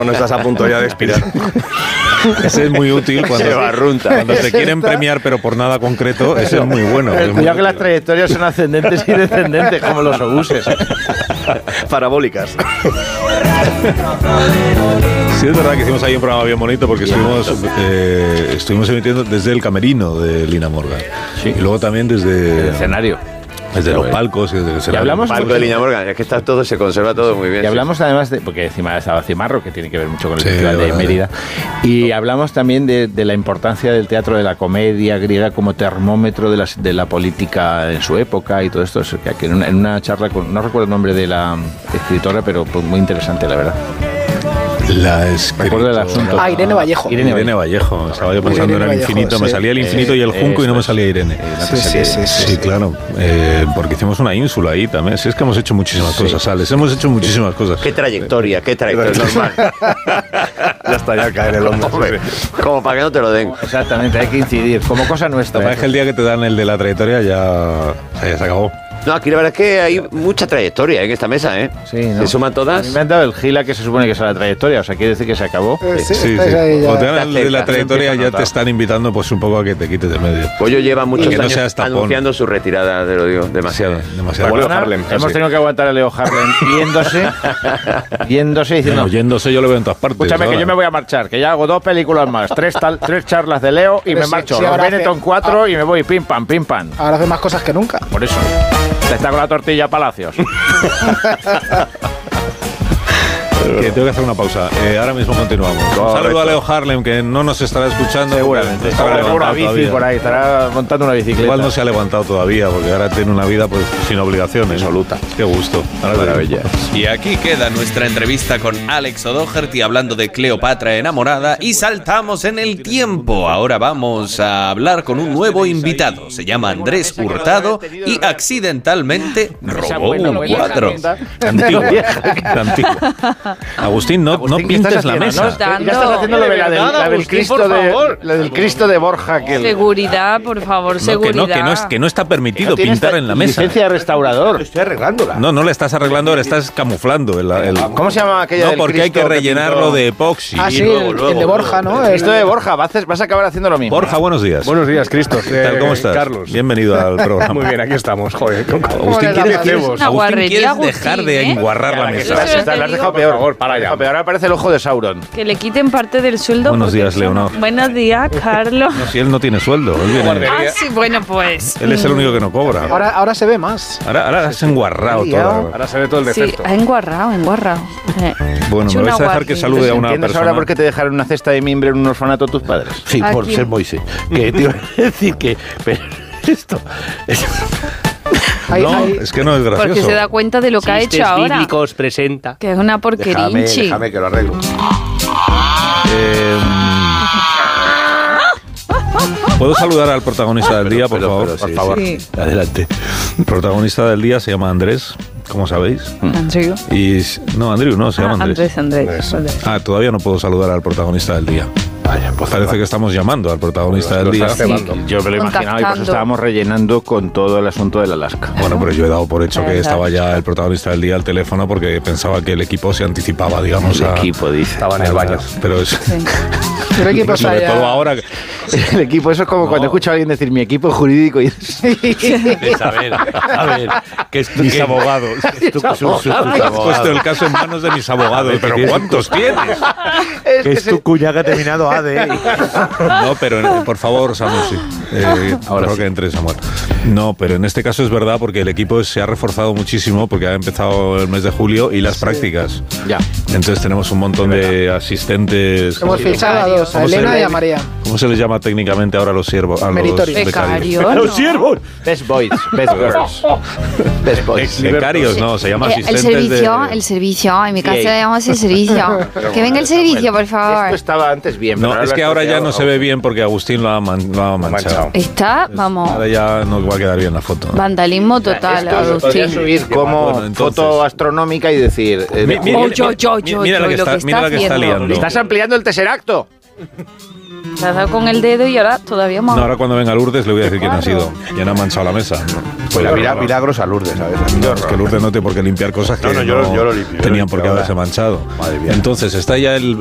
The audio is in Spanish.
No estás a punto ya de expirar. Ese es muy útil cuando te quieren premiar, pero por nada concreto. Ese es muy bueno. Cuidado que las trayectorias son ascendentes y descendentes, como los obuses. Parabólicas. Sí, es verdad que hicimos ahí un programa bien bonito porque estuvimos emitiendo desde el camerino de Lina Morgan. Sí. Y luego también desde el escenario. Desde los palcos y desde el escenario. Hablamos el palco de Lina Morgan, es que está todo, se conserva todo muy bien. Y hablamos además de, porque encima estaba Cimarro, que tiene que ver mucho con el Festival de Mérida, y hablamos también de la importancia del teatro de la comedia griega como termómetro de la política en su época y todo esto. Que en una charla con, no recuerdo el nombre de la escritora, pero pues muy interesante, la verdad. Recuerdo el asunto. Irene Vallejo. Irene Vallejo. Estaba yo pensando en el infinito. Sí. Me salía el infinito y el junco y no me salía Irene. Sí, claro. Porque hicimos una ínsula ahí también. Sí, es que hemos hecho muchísimas cosas, Alex. Hemos hecho muchísimas cosas. Qué trayectoria normal. Ya está, ya cae en el hombro. Como para que no te lo den. Exactamente, hay que incidir. Como cosa nuestra. Es que el día que te dan el de la trayectoria ya se acabó. No, aquí la verdad es que hay mucha trayectoria en esta mesa, ¿eh? Sí, ¿no? Se suman todas. A mí me han dado el gila que se supone que es la trayectoria, o sea, quiere decir que se acabó. Sí. Cuando te dan el de la trayectoria ya te están invitando pues un poco a que te quites de medio. Pollo lleva muchos años anunciando su retirada, te lo digo, demasiado. Leo Harlem. Hemos tenido que aguantar a Leo Harlem yéndose diciendo... Yéndose yo lo veo en todas partes. Escúchame, que yo me voy a marchar, que ya hago 2 películas más, 3 charlas de Leo y me marcho. Los Benetton 4 y me voy pim pam. Ahora hace más cosas que nunca. Por eso. Está con la tortilla Palacios. Que tengo que hacer una pausa. Ahora mismo continuamos. Un saludo a Leo Harlem, que no nos estará escuchando. Seguramente. Estará una bici por ahí, estará montando una bicicleta. Igual no se ha levantado todavía, porque ahora tiene una vida pues sin obligaciones. Absoluta. Qué gusto. Maravilla. Y aquí queda nuestra entrevista con Alex O'Doherty hablando de Cleopatra enamorada y saltamos en el tiempo. Ahora vamos a hablar con un nuevo invitado. Se llama Andrés Hurtado y accidentalmente robó un cuadro. Antiguo. Agustín, no pintes la mesa. Ya estás haciendo lo de la del Cristo de Borja. Seguridad, por favor, seguridad. Que no está permitido pintar en la mesa. Licencia de restaurador. Estoy arreglándola. No la estás arreglando, la estás camuflando. ¿Cómo se llama aquella del No, porque hay que rellenarlo de epoxi. Ah, sí, el de Borja, ¿no? Esto de Borja, vas a acabar haciendo lo mismo. Borja, buenos días. Buenos días, Cristo. ¿Qué tal, cómo estás? Carlos. Bienvenido al programa. Muy bien, aquí estamos, joder. Agustín, ¿quieres dejar de enguarrar la mesa? La has dejado peor. Por favor, para allá. Ahora aparece el ojo de Sauron. Que le quiten parte del sueldo. Buenos días, Leonor. Buenos días, Carlos. No, si él no tiene sueldo. Él viene. Sí, bueno, pues. Él es el único que no cobra. Ahora se ve más. Ahora has enguarrado todo. Ahora se ve todo el defecto. Sí, ha enguarrado. Bueno, me vais a dejar que salude a una persona. ¿Entiendes ahora por qué te dejaron una cesta de mimbre en un orfanato tus padres? Sí, por ser Moisés. Que te iba a decir que... Pero esto... Es que no es gracioso. Porque se da cuenta de lo que ha hecho ahora. Bíblicos presenta. Que es una porquerinchi. Déjame que lo arreglo. ¿Puedo saludar al protagonista del día, por favor? Por favor, sí. Adelante. El protagonista del día se llama Andrés, como sabéis. Andrew. Andrew no, se llama Andrés. Andrés. Todavía no puedo saludar al protagonista del día. Vaya, pues parece que estamos llamando al protagonista del día. Sí. Yo me lo imaginaba y por eso estábamos rellenando con todo el asunto del Alaska. Bueno, pero yo he dado por hecho que estaba ya el protagonista del día al teléfono porque pensaba que el equipo se anticipaba, digamos. El equipo, dice. Estaba en el baño. Pero es... Sí. El equipo está sobre ya... todo ahora... El equipo, eso es como cuando escucho a alguien decir mi equipo jurídico y... A ver, que es mis abogados. Has puesto el caso en manos de mis abogados. Pero ¿cuántos tienes? Que es tu cuña que ha terminado ADE. No, pero por favor, Samuel, sí. Ahora creo que entre Samuel. No, pero en este caso es verdad porque el equipo se ha reforzado muchísimo porque ha empezado el mes de julio y las prácticas. Ya. Entonces tenemos un montón de asistentes. Hemos fichado a 2, a Elena y a María. ¿Cómo se les llama técnicamente ahora a los siervos? Meritorios. Becarios. ¡A los siervos! Best boys, best girls. Best boys. Becarios, no, se llama asistentes el servicio, en mi casa le llamamos el servicio. Que venga el servicio, por favor. Esto estaba antes bien. No, es que ahora ya no se ve bien porque Agustín lo ha manchado. Está, vamos. Ahora ya no va a quedar bien la foto. Vandalismo total, Podría Agustín. subir como foto astronómica y decir... Mira la que está liando. ¿Estás ampliando el tesseracto? Se ha dado con el dedo y ahora todavía más. No, ahora cuando venga Lourdes le voy a decir quién ha sido. ¿Quién ha manchado la mesa? Pues milagros a Lourdes, ¿sabes? Es que Lourdes no tiene por qué limpiar cosas que yo lo limpio. Tenían por qué haberse manchado. Madre mía. Entonces, está ya